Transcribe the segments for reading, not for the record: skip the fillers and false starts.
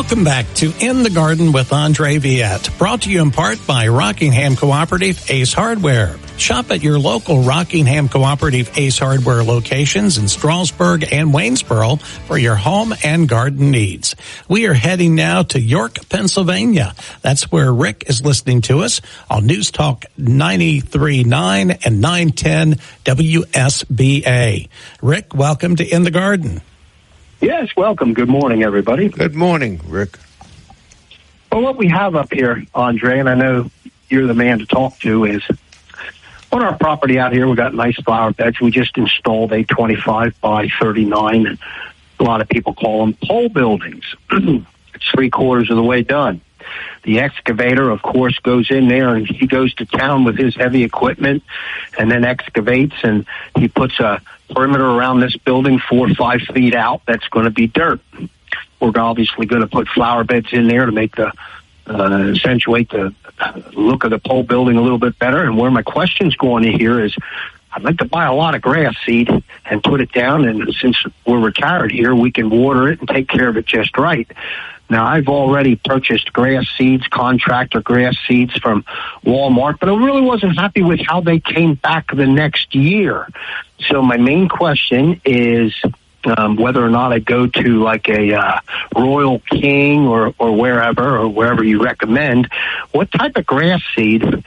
Welcome back to In the Garden with Andre Viette, brought to you in part by Rockingham Cooperative Ace Hardware. Shop at your local Rockingham Cooperative Ace Hardware locations in Strasburg and Waynesboro for your home and garden needs. We are heading now to York, Pennsylvania. That's where Rick is listening to us on News Talk 93.9 and 910 WSBA. Rick, welcome to In the Garden. Yes, welcome. Good morning, everybody. Good morning, Rick. Well, what we have up here, Andre, and I know you're the man to talk to, is on our property out here, we got nice flower beds. We just installed a 25 by 39. A lot of people call them pole buildings. It's 3/4 of the way done. The excavator, of course, goes in there and he goes to town with his heavy equipment and then excavates, and he puts a perimeter around this building 4 or 5 feet out. That's going to be dirt. We're obviously going to put flower beds in there to make the accentuate the look of the pole building a little bit better. And where my question's going in here is, I'd like to buy a lot of grass seed and put it down, and since we're retired here, we can water it and take care of it just right. Now, I've already purchased grass seeds, contractor grass seeds from Walmart, but I really wasn't happy with how they came back the next year. So my main question is whether or not I go to like a Royal King or wherever you recommend. What type of grass seed can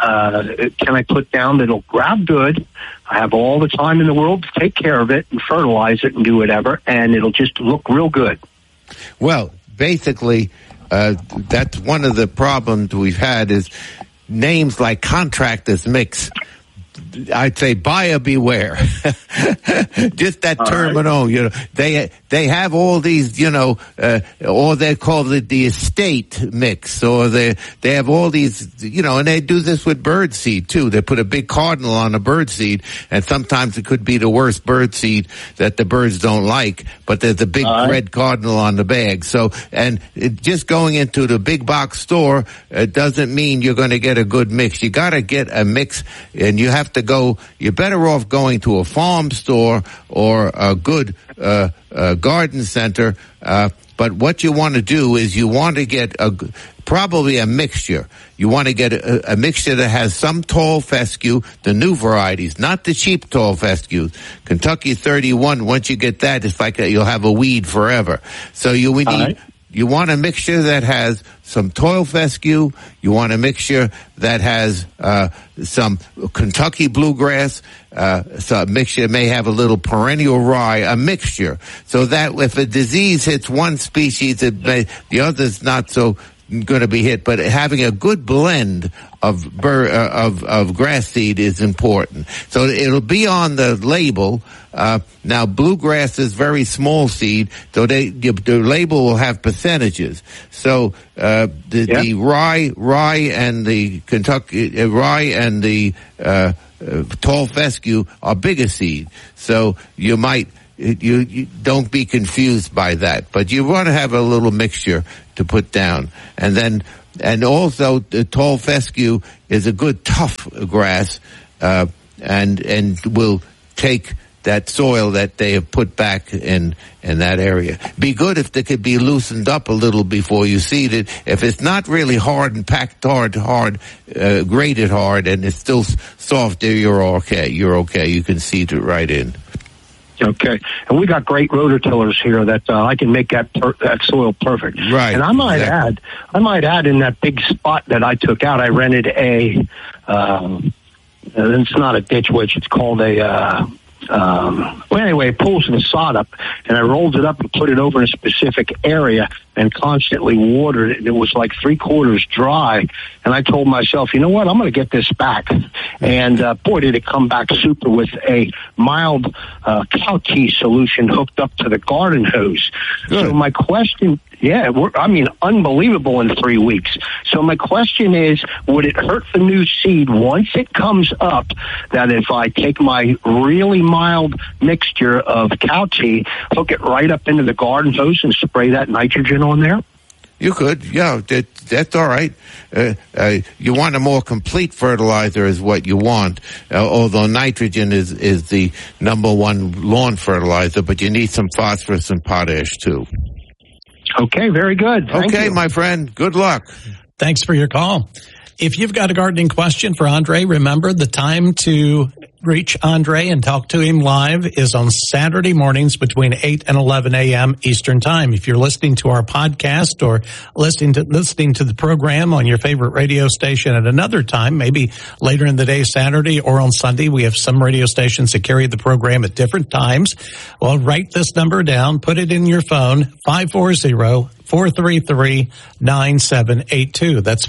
I put down that'll grab good? I have all the time in the world to take care of it and fertilize it and do whatever, and it'll just look real good. Well, basically, that's one of the problems we've had is names like Contractors Mix. I'd say buyer beware. Just that terminal, you know, they have all these, you know, or they call it the estate mix, or they have all these, you know, and they do this with bird seed too. They put a big cardinal on a bird seed, and sometimes it could be the worst bird seed that the birds don't like, but there's a big red cardinal on the bag. So, and just going into the big box store doesn't mean you're going to get a good mix. You got to get a mix, and you have to go, you're better off going to a farm store or a good garden center. But what you want to do is you want to get probably a mixture. You want to get a mixture that has some tall fescue, the new varieties, not the cheap tall fescues. Kentucky 31, once you get that, it's like you'll have a weed forever. So you want a mixture that has some tall fescue. You want a mixture that has some Kentucky bluegrass. So a mixture may have a little perennial rye, a mixture. So that if a disease hits one species, the other's not so going to be hit. But having a good blend of grass seed is important. So it'll be on the label. Now bluegrass is very small seed, so the label will have percentages. So the rye and the Kentucky rye and the tall fescue are bigger seed. So you might you don't be confused by that, but you want to have a little mixture to put down, and also the tall fescue is a good tough grass, and will take that soil that they have put back in that area. Be good if they could be loosened up a little before you seed it. If it's not really hard and packed hard, grated hard, and it's still soft, you're okay. You can seed it right in. Okay, and we got great rototillers here that I can make that soil perfect. Right. And I might add in that big spot that I took out, I rented it's not a ditch witch, it's called it pulls the sod up, and I rolled it up and put it over in a specific area and constantly watered it, and it was like 3/4 dry. And I told myself, you know what, I'm going to get this back. And boy, did it come back super with a mild cow tea solution hooked up to the garden hose. Good. So my question, unbelievable in 3 weeks. So my question is, would it hurt the new seed once it comes up that if I take my really mild mixture of cow tea, hook it right up into the garden hose and spray that nitrogen on there? You could, yeah, that's all right. You want a more complete fertilizer is what you want, although nitrogen is the number one lawn fertilizer, but you need some phosphorus and potash too. Okay, very good. Thank you. My friend. Good luck. Thanks for your call. If you've got a gardening question for Andre, remember the time to reach Andre and talk to him live is on Saturday mornings between 8 and 11 a.m. Eastern Time. If you're listening to our podcast or listening to the program on your favorite radio station at another time, maybe later in the day, Saturday or on Sunday, we have some radio stations that carry the program at different times. Well, write this number down, put it in your phone, 540-433-9782. That's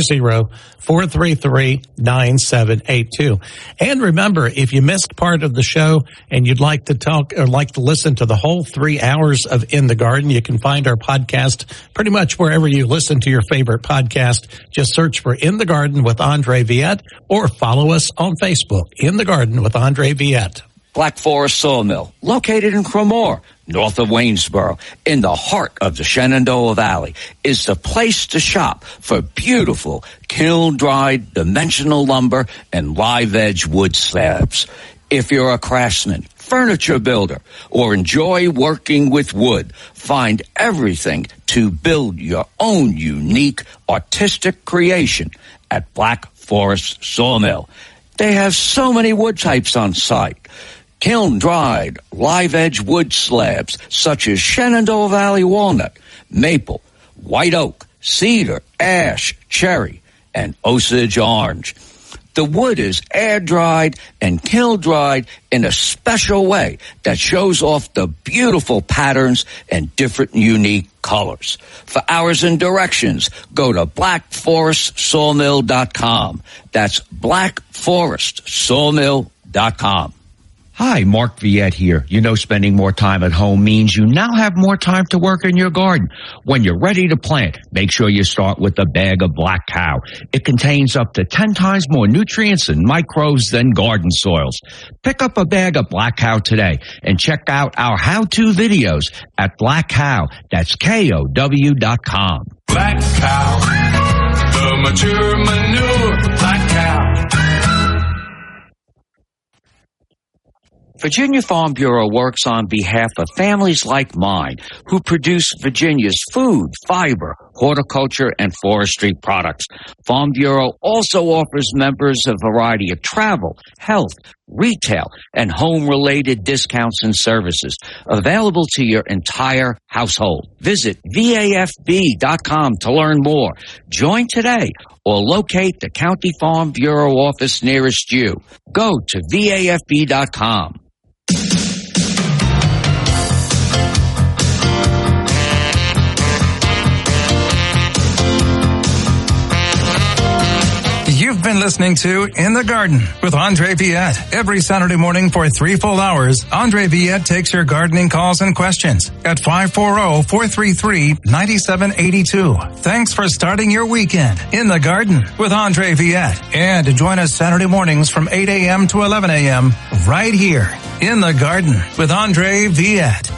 540-433-9782. And remember, if you missed part of the show and you'd like to talk or like to listen to the whole 3 hours of In the Garden, you can find our podcast pretty much wherever you listen to your favorite podcast. Just search for In the Garden with Andre Viette or follow us on Facebook, In the Garden with Andre Viette. Black Forest Sawmill, located in Cremore, north of Waynesboro, in the heart of the Shenandoah Valley, is the place to shop for beautiful kiln-dried dimensional lumber and live-edge wood slabs. If you're a craftsman, furniture builder, or enjoy working with wood, find everything to build your own unique artistic creation at Black Forest Sawmill. They have so many wood types on site. Kiln-dried, live-edge wood slabs such as Shenandoah Valley walnut, maple, white oak, cedar, ash, cherry, and Osage orange. The wood is air-dried and kiln-dried in a special way that shows off the beautiful patterns and different unique colors. For hours and directions, go to blackforestsawmill.com. That's blackforestsawmill.com. Hi, Mark Viette here. You know, spending more time at home means you now have more time to work in your garden. When you're ready to plant, make sure you start with a bag of Black Cow. It contains up to 10 times more nutrients and microbes than garden soils. Pick up a bag of Black Cow today and check out our how-to videos at Black Cow. That's KOW.com. Black Cow, the mature manure, Black Cow. Virginia Farm Bureau works on behalf of families like mine who produce Virginia's food, fiber, horticulture, and forestry products. Farm Bureau also offers members a variety of travel, health, retail, and home-related discounts and services available to your entire household. Visit VAFB.com to learn more. Join today or locate the County Farm Bureau office nearest you. Go to VAFB.com. You've been listening to In the Garden with Andre Viette. Every Saturday morning for 3 full hours, Andre Viette takes your gardening calls and questions at 540-433-9782. Thanks for starting your weekend in the Garden with Andre Viette. And join us Saturday mornings from 8 a.m. to 11 a.m. right here in the Garden with Andre Viette.